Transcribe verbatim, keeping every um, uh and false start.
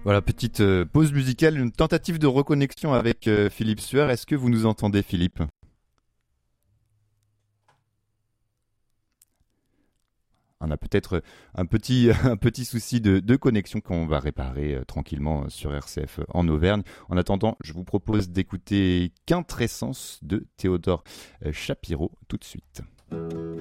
Voilà, petite euh, pause musicale, une tentative de reconnexion avec euh, Philippe Sueur. Est-ce que vous nous entendez, Philippe? On a peut-être un petit, un petit souci de, de connexion qu'on va réparer euh, tranquillement sur R C F en Auvergne. En attendant, je vous propose d'écouter Quintessence de Théodore euh, Shapiro tout de suite.